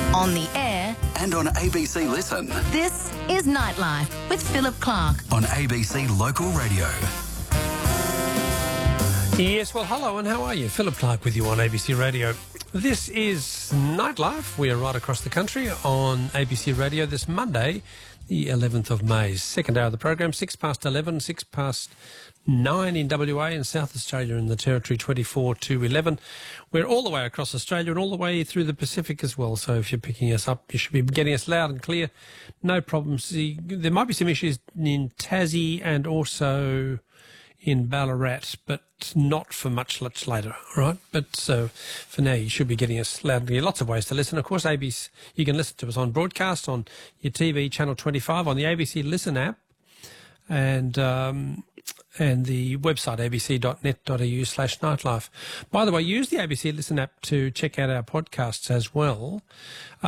On the air and on ABC Listen. This is Nightlife with Philip Clark on ABC Local Radio. Yes, well, hello and how are you? Philip Clark with you on ABC Radio. This is Nightlife. We are right across the country on ABC Radio this Monday, the 11th of May. Second hour of the program, 6 past 11, 6 past 9 in WA and South Australia in the Territory, 24 to 11. We're all the way across Australia and all the way through the Pacific as well. So if you're picking us up, you should be getting us loud and clear. No problems. There might be some issues in Tassie and also in Ballarat, but not for much later, all right? But so for now, you should be getting us loud and clear. Lots of ways to listen. Of course, ABC, you can listen to us on broadcast on your TV, Channel 25, on the ABC Listen app, and the website abc.net.au/nightlife. By the way, use the ABC Listen app to check out our podcasts as well.